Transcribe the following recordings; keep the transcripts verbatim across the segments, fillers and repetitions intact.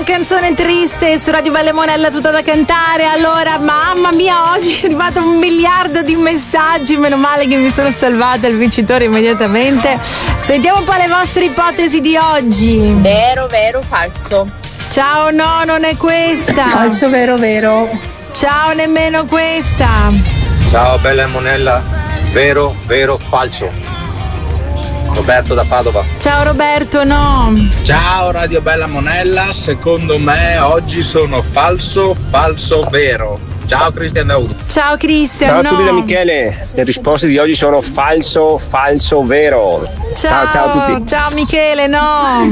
canzone triste su Radio Bella e Monella, tutta da cantare. Allora, mamma mia, oggi è arrivato un miliardo di messaggi, meno male che mi sono salvata il vincitore immediatamente. Sentiamo un po' le vostre ipotesi di oggi. Vero, vero, falso. Ciao, no, non è questa. Falso, vero, vero. Ciao, nemmeno questa. Ciao Bella e Monella, vero, vero, falso. Roberto da Padova. Ciao Roberto, no. Ciao Radio Bella Monella, secondo me oggi sono falso, falso, vero. Ciao Cristian Daudo. Ciao Cristian, ciao a no. tutti da Michele, le risposte di oggi sono falso, falso, vero. Ciao, ciao, ciao a tutti. Ciao Michele, no.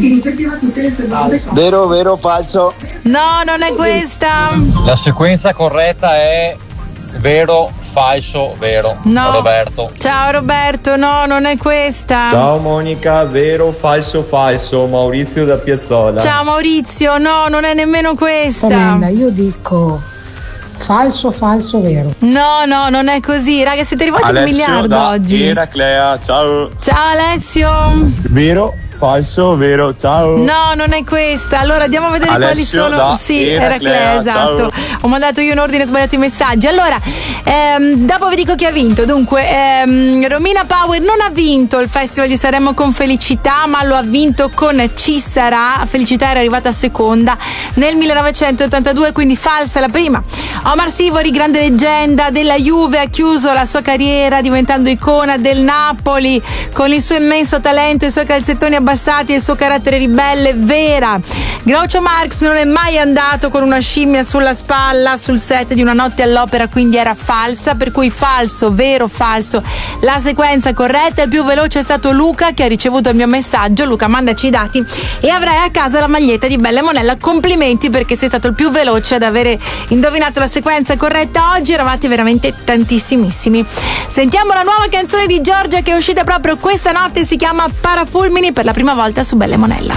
Vero, vero, falso. No, non è questa. La sequenza corretta è vero, falso, vero. No. Roberto. Ciao Roberto, no, non è questa. Ciao Monica, vero, falso, falso. Maurizio da Piazzola. Ciao Maurizio, no, non è nemmeno questa. Comanda, io dico falso, falso, vero. No, no, non è così. Raga, siete arrivati a un miliardo da oggi. Eraclea, ciao. Ciao Alessio. Vero, falso, vero, ciao. No, non è questa. Allora andiamo a vedere Alessio quali sono. da Sì, Eraclea, Eraclea, esatto. ciao. Ho mandato io in ordine sbagliato i messaggi. Allora, ehm, dopo vi dico chi ha vinto. Dunque, ehm, Romina Power non ha vinto il Festival di Sanremo con Felicità, ma lo ha vinto con Ci sarà. Felicità era arrivata seconda nel millenovecentottantadue, quindi falsa la prima. Omar Sivori, grande leggenda della Juve, ha chiuso la sua carriera diventando icona del Napoli con il suo immenso talento, i suoi calzettoni abbassati e il suo carattere ribelle. Vera. Groucho Marx non è mai andato con una scimmia sulla spalla sul set di Una notte all'opera, quindi era falsa, per cui falso, vero, falso. La sequenza corretta, il più veloce è stato Luca, che ha ricevuto il mio messaggio. Luca, mandaci i dati e avrai a casa la maglietta di Bella e Monella. Complimenti, perché sei stato il più veloce ad avere indovinato la sequenza corretta oggi. Eravate veramente tantissimissimi. Sentiamo la nuova canzone di Giorgia che è uscita proprio questa notte, si chiama Parafulmini, per la prima volta su Bella e Monella.